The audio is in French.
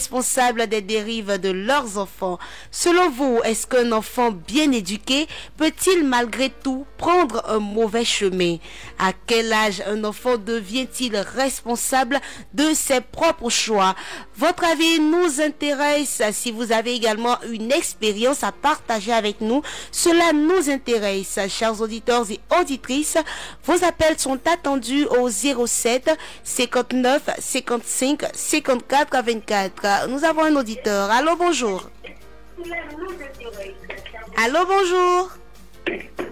responsables des dérives de leurs enfants. Selon vous, est-ce qu'un enfant bien éduqué peut-il malgré tout prendre un mauvais chemin? À quel âge un enfant devient-il responsable de ses propres choix? Votre avis nous intéresse. Si vous avez également une expérience à partager avec nous, cela nous intéresse. Chers auditeurs et auditrices, vos appels sont attendus au 07 59 55 54 24. Nous avons un auditeur. Allô, bonjour. Allô, bonjour.